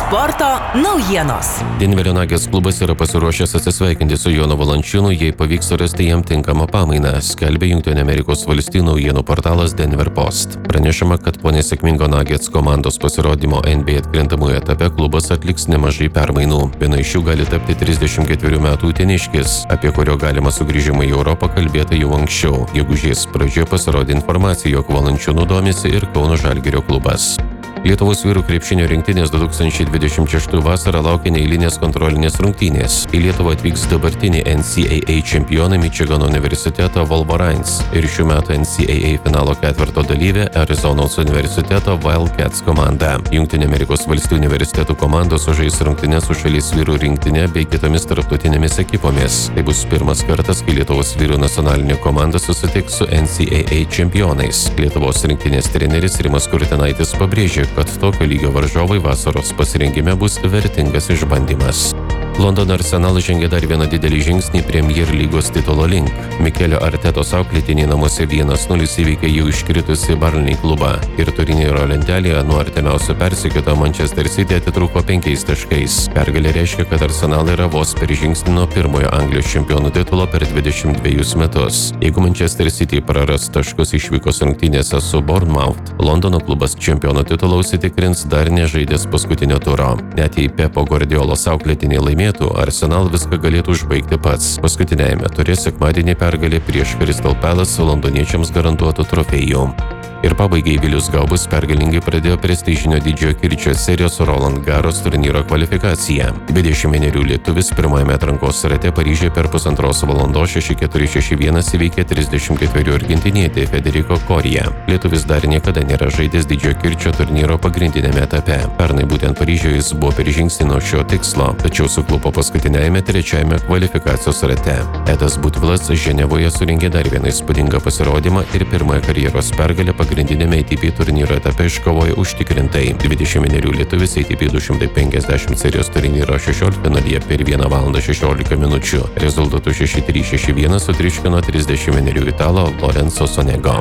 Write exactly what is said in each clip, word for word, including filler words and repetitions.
Sporto naujienos. Denverio Nuggets klubas yra pasiruošęs atsisveikinti su Jonu Valančiūnu, jei pavyks surasti jam tinkamą pamainą, skelbia Jungtinių Amerikos valstijų naujienų portalas Denver Post. Pranešama, kad po nesėkmingo Nuggets komandos pasirodymo N B A atkrintamųjų etape klubas atliks nemažai permainų. Viena iš jų gali tapti trisdešimt ketverių metų uteniškis, apie kurio galima sugrįžimą į Europą kalbėta jau anksčiau. Gegužės pradžioje pasirodė informacija, jog Valančiūnu domisi ir Kauno Žalgirio klubas. Lietuvos vyrų krepšinio rinktinės du tūkstančiai dvidešimt šeštų vasarą laukia neeilinės kontrolinės rungtynės. Į Lietuvą atvyks dabartiniai N C A A čempionai Mičigano universiteto Wolverines ir šių metų N C A A finalo ketverto dalyvė Arizonos universiteto Wildcats komanda. Jungtinių Amerikos valstijų universitetų komandos sužais rungtynes su šalies vyrų rinktinė bei kitomis tarptautinėmis ekipomis. Tai bus pirmas kartas, kai Lietuvos vyrų nacionalinė komanda susitiks su N C A A čempionais. Lietuvos rinktinės treneris Rimas Kurtinaitis pabrėžė, kad tokio lygio varžovai vasaros pasirinkime bus vertingas išbandymas. Londono Arsenalas žengė dar vieną didelį žingsnį Premier lygos titulo link. Mikelio Artetos auklėtiniai namuose vienas nulis įveikė jau iškritusi Burnley klubą ir turnyro lentelėje nuo artimiausio persekioto Manchester City atitrūko penkiais taškais. Pergalė reiškia, kad Arsenal yra vos per žingsnį nuo pirmojo Anglijos čempionų titulo per dvidešimt dvejus metus. Jeigu Manchester City praras taškus išvykos rungtynėse su Bournemouth, Londono klubas čempionų titulą užsitikrins dar nežaidęs paskutinio turo. Net jei Pepo Guardiolos auklėtiniai laimėtų, Arsenal viską galėtų užbaigti pats. Paskutiniajame ture sekmadienį pergalė prieš Crystal Palace londoniečiams garantuotų trofėjų. Ir pabaigai Vilius Gaubus pergalingai pradėjo prestižinio didžiojo kirčio serijos Roland Garros turnyro kvalifikaciją. dvidešimt vienerių lietuvis pirmajame atrankos rate Paryžiuje per pusantros valandos šeši keturi šeši vienas įveikė trisdešimt ketverių argentinietį Federico Coria. Lietuvis dar niekada nėra žaidęs didžiojo kirčio turnyro pagrindinėme etape. Pernai būtent Paryžiuje jis buvo per žingsnį nuo šio tikslo, tačiau suklupo paskutiniajame trečiajame kvalifikacijos rate. Edas Butvilas Ženevoje surengė dar vieną įspūdingą pasirodymą ir pirmąją karjeros pergalę pagrindinėme A T P turnyro etape iškovojo užtikrintai. dvidešimt vienerių lietuvis A T P du šimtai penkiasdešimt serijos turnyro šešioliktfinalyje per vieną valandą šešiolika minučių. Rezultatu šeši trys šeši vienas sutriuškino trisdešimt vienerių italo Lorenzo Sonego.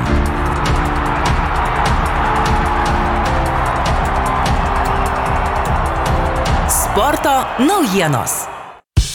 Sporto naujienos.